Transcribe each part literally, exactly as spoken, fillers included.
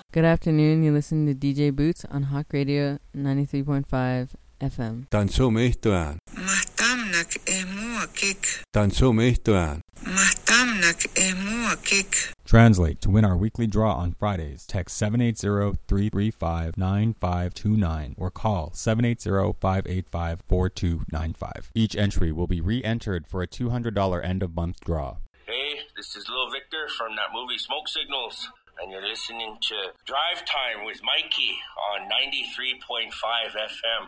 Good afternoon. You're listening to D J Boots on Hawk Radio ninety-three point five F M. Tansumihtuään. Mahtamnak e mua kik. Tansumihtuään. Mahtamnak e mua kik. Translate to win our weekly draw on Fridays. Text seven eight zero, three three five, nine five two nine or call seven eight zero, five eight five, four two nine five. Each entry will be re-entered for a two hundred dollars end-of-month draw. Hey, this is Lil Victor from that movie Smoke Signals, and you're listening to Drive Time with Mikey on ninety-three point five F M.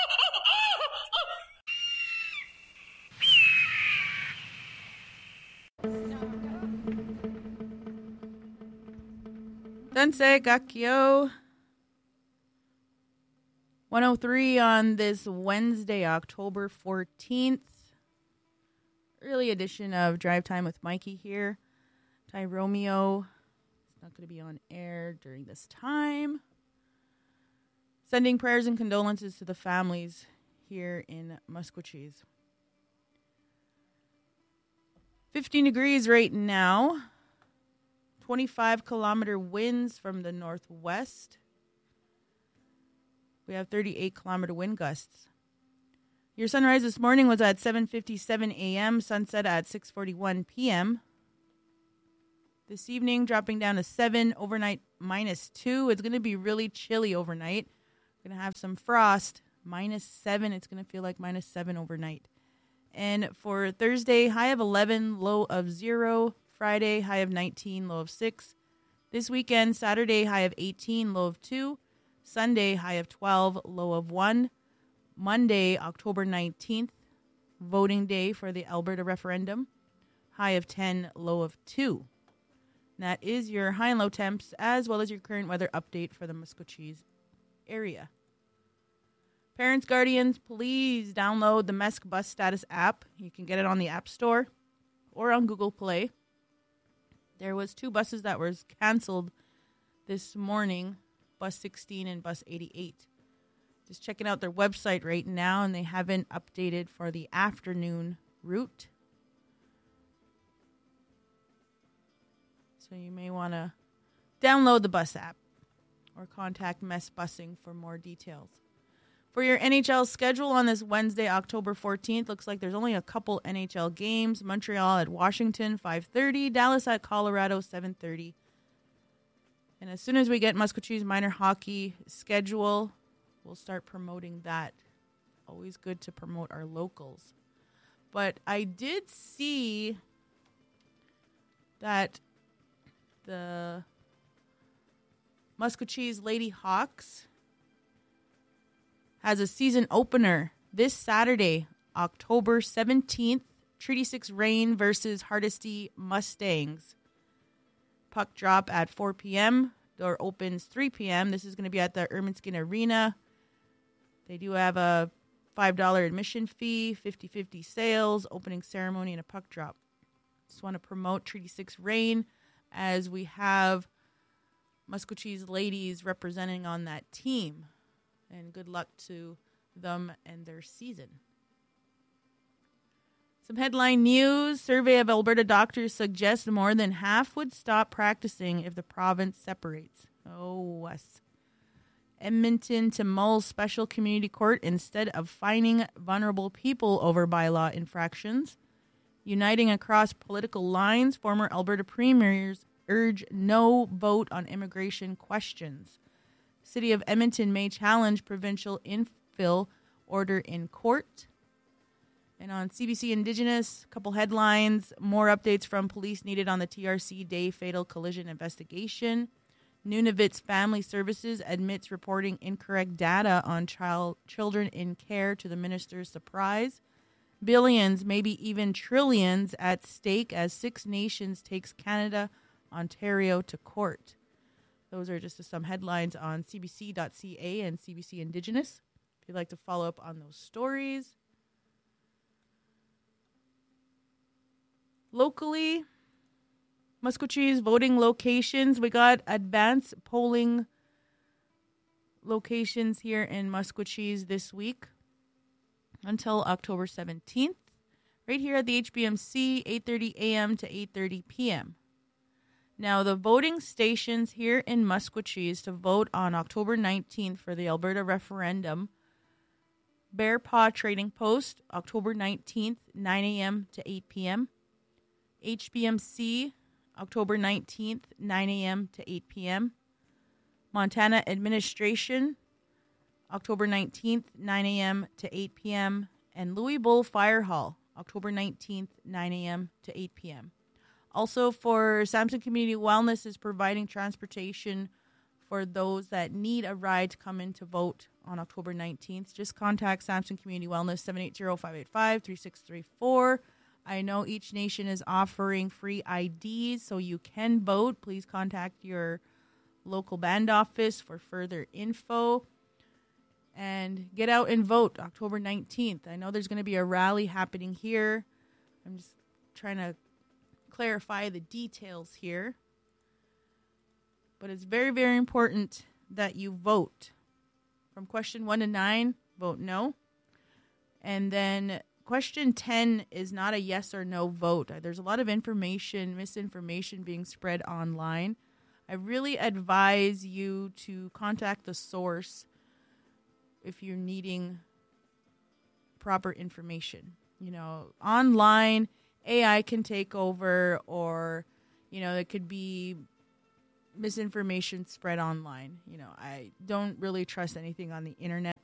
Sensei Gakyo one oh three on this Wednesday, October fourteenth. Early edition of Drive Time with Mikey here. Ty Romeo is not going to be on air during this time. Sending prayers and condolences to the families here in Maskwacis. fifteen degrees right now. twenty-five kilometer winds from the northwest. We have thirty-eight kilometer wind gusts. Your sunrise this morning was at seven fifty-seven a.m., sunset at six forty-one p.m. This evening, dropping down to seven, overnight minus two. It's going to be really chilly overnight. We're going to have some frost, minus seven. It's going to feel like minus seven overnight. And for Thursday, high of eleven, low of zero. Friday, high of nineteen, low of six. This weekend, Saturday, high of eighteen, low of two. Sunday, high of twelve, low of one. Monday, October nineteenth, voting day for the Alberta referendum. High of ten, low of two. And that is your high and low temps, as well as your current weather update for the Maskwacis area. Parents, guardians, please download the Mesk Bus Status app. You can get it on the App Store or on Google Play. There was two buses that were canceled this morning, Bus sixteen and Bus eighty-eight. Just checking out their website right now, and they haven't updated for the afternoon route. So you may want to download the bus app or contact Mess Busing for more details. For your N H L schedule on this Wednesday, October fourteenth, looks like there's only a couple N H L games. Montreal at Washington, five thirty. Dallas at Colorado, seven thirty. And as soon as we get Maskwacis minor hockey schedule, we'll start promoting that. Always good to promote our locals. But I did see that the Maskwacis Lady Hawks has a season opener this Saturday, October seventeenth. Treaty six Reign versus Hardisty Mustangs. Puck drop at four p.m. Door opens three p.m. This is going to be at the Erminskin Arena. They do have a five dollars admission fee, fifty-fifty sales, opening ceremony, and a puck drop. Just want to promote Treaty six Reign as we have Maskwacis ladies representing on that team. And good luck to them and their season. Some headline news. Survey of Alberta doctors suggests more than half would stop practicing if the province separates. Oh, us. Edmonton to Mull Special Community Court instead of fining vulnerable people over bylaw infractions. Uniting across political lines, former Alberta premiers urge no vote on immigration questions. City of Edmonton may challenge provincial infill order in court. And on C B C Indigenous, a couple headlines. More updates from police needed on the T R C Day fatal collision investigation. Nunavut's Family Services admits reporting incorrect data on child children in care to the minister's surprise. Billions, maybe even trillions at stake as Six Nations takes Canada, Ontario to court. Those are just some headlines on c b c dot c a and C B C Indigenous. If you'd like to follow up on those stories. Locally, Maskwacis voting locations. We got advanced polling locations here in Maskwacis this week until October seventeenth. Right here at the H B M C, eight thirty a.m. to eight thirty p.m. Now, the voting stations here in Musquecheese to vote on October nineteenth for the Alberta referendum: Bear Paw Trading Post, October nineteenth, nine a.m. to eight p.m. H B M C, October nineteenth, nine a.m. to eight p.m. Montana Administration, October nineteenth, nine a.m. to eight p.m. And Louis Bull Fire Hall, October nineteenth, nine a.m. to eight p.m. Also, for Samson Community Wellness is providing transportation for those that need a ride to come in to vote on October nineteenth. Just contact Samson Community Wellness, seven eight zero, five eight five, three six three four. I know each nation is offering free I Ds, so you can vote. Please contact your local band office for further info. And get out and vote October nineteenth. I know there's going to be a rally happening here. I'm just trying to clarify the details here. But it's very, very important that you vote. From question one to nine, vote no. And then question ten is not a yes or no vote. There's a lot of information, misinformation being spread online. I really advise you to contact the source if you're needing proper information. You know, online, A I can take over, or, you know, it could be misinformation spread online. You know, I don't really trust anything on the internet.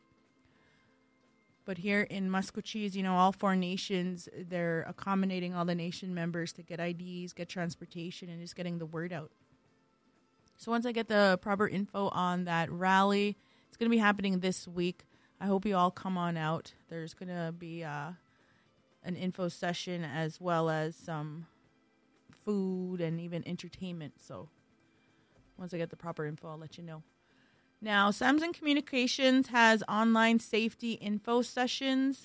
But here in Musquecheese, you know, all four nations, they're accommodating all the nation members to get I Ds, get transportation, and just getting the word out. So once I get the proper info on that rally, it's going to be happening this week. I hope you all come on out. There's going to be uh, an info session as well as some food and even entertainment. So once I get the proper info, I'll let you know. Now, Samson Communications has online safety info sessions.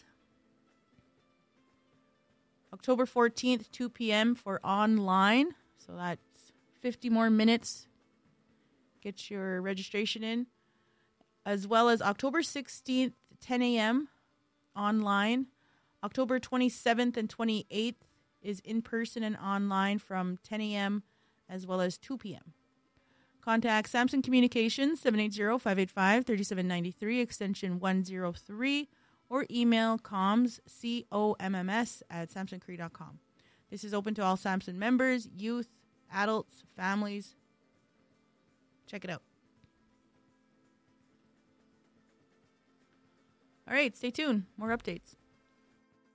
October fourteenth, two p.m. for online. So that's fifty more minutes. Get your registration in. As well as October sixteenth, ten a.m. online. October twenty-seventh and twenty-eighth is in person and online from ten a.m. as well as two p.m. Contact Samson Communications, seven eight zero, five eight five, three seven nine three, extension one oh three, or email comms, C O M M S, at samson cree dot com. This is open to all Samson members, youth, adults, families. Check it out. All right, stay tuned. More updates.